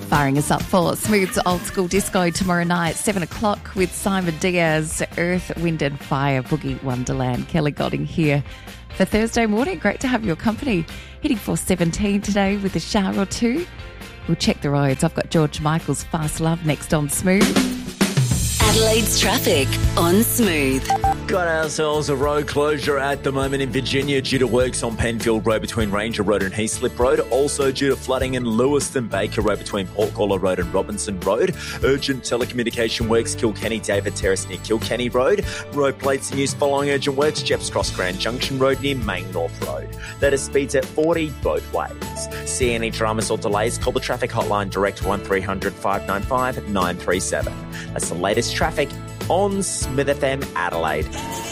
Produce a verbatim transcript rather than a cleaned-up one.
firing us up for Smooth's Old School Disco tomorrow night, seven o'clock with Simon Diaz, Earth, Wind and Fire, Boogie Wonderland. Kelly Godding here for Thursday morning. Great to have your company. Hitting four seventeen today with a shower or two. We'll check the roads. I've got George Michael's Fast Love next on Smooth. Adelaide's traffic on Smooth. Got ourselves a road closure at the moment in Virginia due to works on Penfield Road between Ranger Road and Heaslip Road. Also due to flooding in Lewiston Baker Road between Portgalla Road and Robinson Road. Urgent telecommunication works Kilkenny David Terrace near Kilkenny Road. Road plates in use following urgent works Jepps Cross Grand Junction Road near Main North Road. That is speeds at forty both ways. See any dramas or delays? Call the traffic hotline direct one three hundred five nine five nine three seven. That's the latest traffic on Smith F M Adelaide.